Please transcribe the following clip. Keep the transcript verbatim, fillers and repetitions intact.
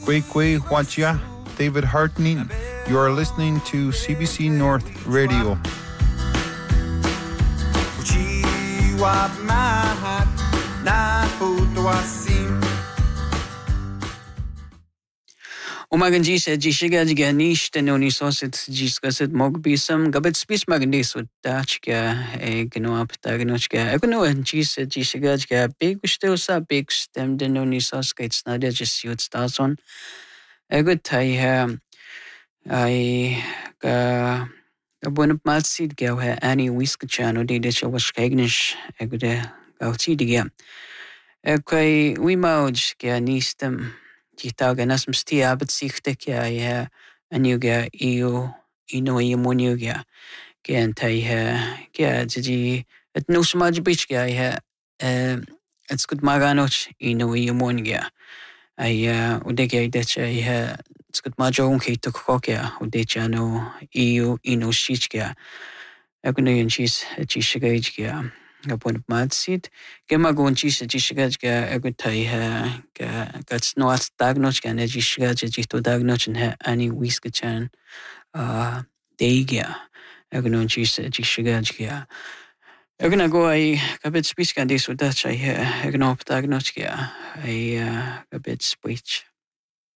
Gwekwe Wachia, David Hartney. You are listening to C B C North Radio. Umagan jisa jishiga jiga nish tenoni sosit jiskasit mogbisam gabet spis magandisut dachka e gno aptagnochka egno jisa jishiga jiga big stilsa big stem denoni sos gates nadia just yut stason egut tai ha ai ga gabon matsid gau ha ani wiskachano de de chawash kagnish egude gauti diga ekai we mauj ga nistem Jitaga nasm stia but sichtek ja ja anuga io ino imonuga gen tai ha ja ji et no smaj bich ga ja it's good maganoch ino imonuga ai udege de cha ja it's good majon ki to kokya udechano io ino shichga agno yinchis chishiga Gapon matsid, gemagon chis jishgajga agutai ha gats no at dagnoch gan jishgaj jito dagnoch ha ani wiskachan uh deiga agnon chis jishgajga agna go ai kapet spiskan de sudach ai agno dagnoch ga ai kapet speech